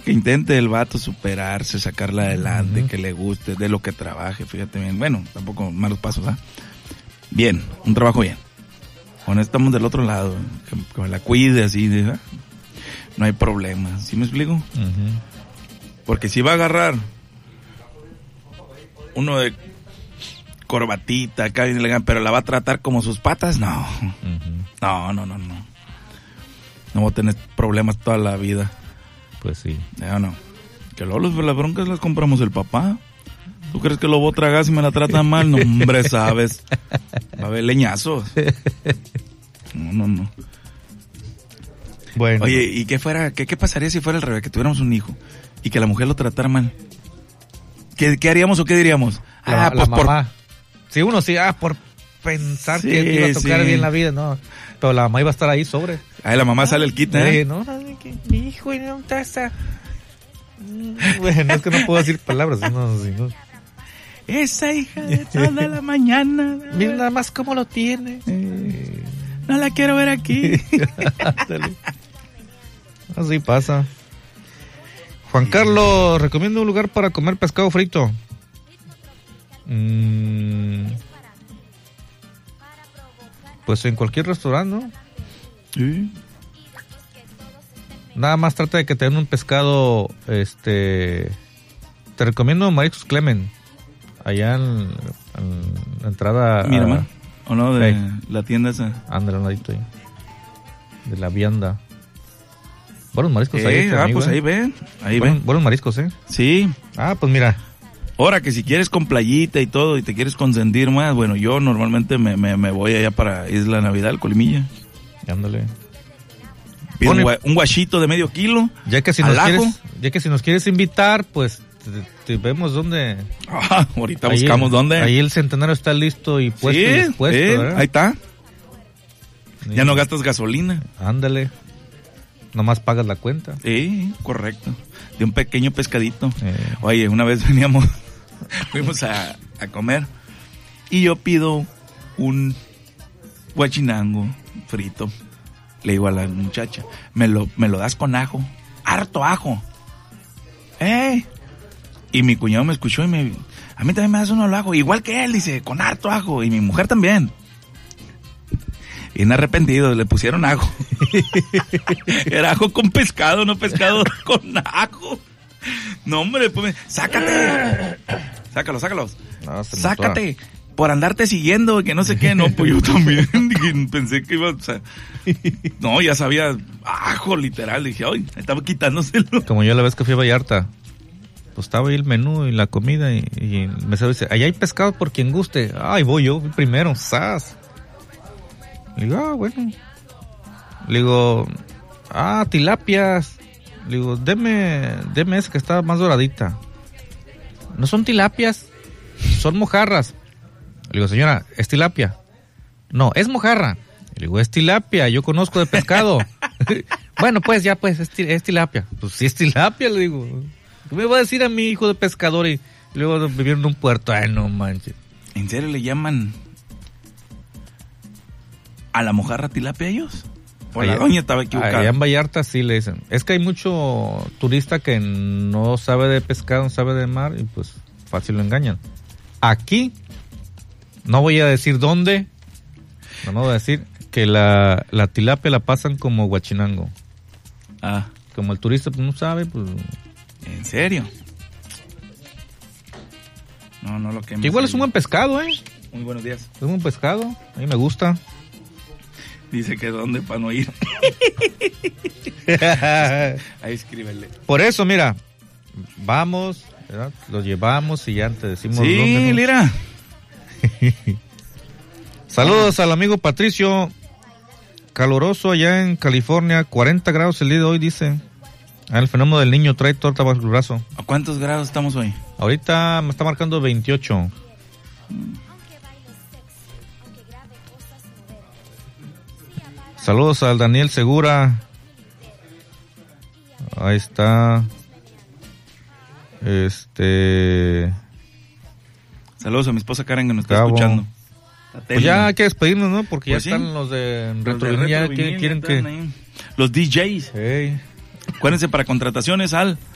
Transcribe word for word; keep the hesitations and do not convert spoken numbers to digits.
que intente el vato superarse, sacarla adelante, uh-huh. que le guste, de lo que trabaje, fíjate bien. Bueno, tampoco malos pasos, ¿ah? Bien, un trabajo bien. Cuando estamos del otro lado, que, que la cuide así, ¿ah? No hay problema, ¿sí me explico? Uh-huh. Porque si va a agarrar uno de corbatita, acá bien elegante, pero la va a tratar como sus patas, no. Uh-huh. No, no, no, no. No voy a tener problemas toda la vida. Pues sí. Ya no. Que luego los, las broncas las compramos el papá. ¿Tú crees que lo voy a tragar si me la tratan mal? No, hombre, sabes. Va a haber leñazos. No, no, no. Bueno. Oye, ¿y qué fuera, qué, qué pasaría si fuera al revés? Que tuviéramos un hijo y que la mujer lo tratara mal. ¿Qué, qué haríamos o qué diríamos? La, ah, pues la mamá. Por... Sí, uno sí, ah, por pensar sí, que te iba a tocar sí. bien la vida, no. Pero la mamá iba a estar ahí sobre. Ahí la mamá ah, sale el kit, ¿eh? No, no, no, que mi hijo y no está. Bueno, es que no puedo decir palabras, no, si no. Esa hija de toda la mañana. Mira nada más cómo lo tiene. Eh, no la quiero ver aquí. Así pasa. Juan Carlos, recomiendo un lugar para comer pescado frito. Mm, pues en cualquier restaurante, ¿no? Sí. Nada más trata de que te den un pescado, este... Te recomiendo Mariscos Clemen. Allá en, en la entrada... Mira, ¿o no? De hey. La tienda esa. Ándale, un ladito ahí. De la vianda. Buenos mariscos eh, ahí. Ah, amigo, pues eh. ahí ven. Ahí Buen, ven. Buenos mariscos, ¿eh? Sí. Ah, pues mira. Ahora que si quieres con playita y todo y te quieres consentir más, bueno, yo normalmente me, me, me voy allá para Isla Navidad, Colimilla. Ándale. Pido un, gua, un guachito de medio kilo. Ya que si nos quieres, ya que si nos quieres invitar, pues te, te vemos dónde. Ah, ahorita ahí buscamos el, dónde. Ahí el Centenario está listo y puesto. Sí, y dispuesto, sí, ¿verdad? ahí está. Sí. Ya no gastas gasolina. Ándale. Nomás pagas la cuenta. Sí, correcto. De un pequeño pescadito. Eh. Oye, una vez veníamos, fuimos a, a comer y yo pido un guachinango frito. Le digo a la muchacha, me lo, me lo das con ajo, harto ajo. ¿Eh? Y mi cuñado me escuchó y me, a mí también me das uno al ajo, igual que él, dice, con harto ajo. Y mi mujer también. Bien arrepentido, le pusieron ajo. Era ajo con pescado, no pescado con ajo. No, hombre, pues, sácate. Sácalo, sácalo. No, sácate. Por andarte siguiendo, que no sé qué, no, pues yo también pensé que iba, o sea, no, ya sabía ajo, literal, dije, ay, estaba quitándoselo. Como yo la vez que fui a Vallarta, pues estaba ahí el menú y la comida y, y el mesero dice, allá hay pescado por quien guste. Ay, voy yo primero, ¡zas! Le digo, ah, bueno. Le digo, ah, tilapias. Le digo, deme, deme esa que está más doradita. No son tilapias, son mojarras. Le digo, señora, ¿es tilapia? No, es mojarra. Le digo, es tilapia, yo conozco de pescado. Bueno, pues ya, pues, es, es tilapia. Pues sí es tilapia, le digo. ¿Qué me va a decir a mi hijo de pescador y luego vivir en un puerto? Ay, no manches. ¿En serio le llaman a la mojarra tilapia ellos? O la doña estaba equivocada. Allá en Vallarta sí le dicen. Es que hay mucho turista que no sabe de pescado, no sabe de mar y pues fácil lo engañan. Aquí... No voy a decir dónde, no, no voy a decir que la, la tilapia la pasan como guachinango. Ah. Como el turista pues, no sabe, pues... ¿En serio? No, no lo que... Igual es un buen pescado, ¿eh? Muy buenos días. Es un buen pescado, a mí me gusta. Dice que dónde para no ir. Ahí escríbele. Por eso, mira, vamos, ¿verdad? Lo llevamos y ya te decimos... Sí, dónde nos... mira. Saludos al amigo Patricio, caluroso allá en California, cuarenta grados el día de hoy, dice. Ah, el fenómeno del niño trae torta bajo el brazo. ¿A cuántos grados estamos hoy? Ahorita me está marcando veintiocho. Saludos al Daniel Segura. Ahí está. Este... Saludos a mi esposa Karen que nos está Cabo. escuchando. Pues ya hay que despedirnos, ¿no? Porque pues ya sí. están los de Retro, Retro, ya Retro quieren, quieren que... ahí. Los D Js. Hey. Acuérdense para contrataciones al